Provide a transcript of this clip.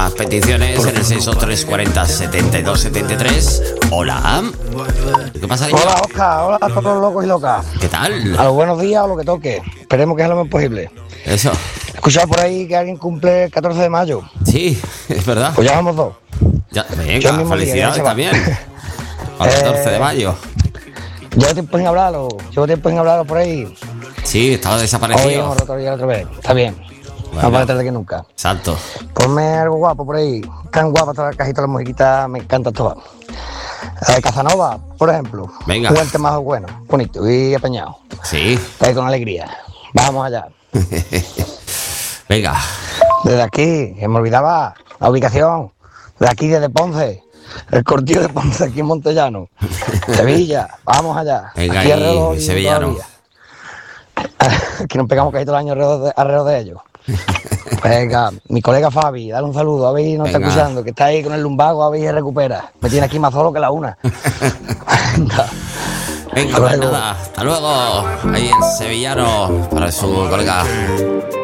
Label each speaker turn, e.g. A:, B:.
A: Las peticiones en el 623407273. Hola. ¿Qué pasa, niño?
B: Hola, Oscar. Hola a todos los locos y locas.
A: ¿Qué tal?
B: A los buenos días o lo que toque. Esperemos que sea lo más posible.
A: Eso.
B: He escuchado por ahí que alguien cumple el 14 de mayo.
A: Sí, es verdad.
B: Pues ya vamos dos.
A: Ya,
B: Yo
A: venga,
B: el mismo día,
A: felicidades
B: ya se va.
A: también. Al 14 de mayo.
B: Llevo tiempo sin hablarlo. Por ahí.
A: Sí, estaba
B: Hoy
A: desaparecido.
B: hemos roto ya otra vez. Está bien.
A: Bueno.
B: Más vale tarde que nunca.
A: Exacto.
B: Ponme algo guapo por ahí. Tan guapa toda la cajita de las musiquitas. Me encanta todas. Casanova, por ejemplo.
A: Venga.
B: Un tema bueno, bonito y apañado.
A: Sí.
B: Está ahí con alegría. Vamos allá.
A: Venga.
B: Desde aquí, que me olvidaba la ubicación. De aquí, desde Ponce. El cortillo de Ponce, aquí en Montellano. Sevilla, vamos allá.
A: Venga,
B: Aquí
A: ahí,
B: alrededor y
A: sevillano.
B: todavía. Aquí nos pegamos casi todo el año alrededor de ellos. Venga, mi colega Fabi, dale un saludo. A ver si no está
A: Venga.
B: escuchando, que está ahí con el lumbago, a ver si se recupera. Me tiene aquí más solo que la una. Venga.
A: Venga,
B: Hasta
A: pues
B: luego.
A: nada. Hasta luego. Ahí en Sevillano para su colega.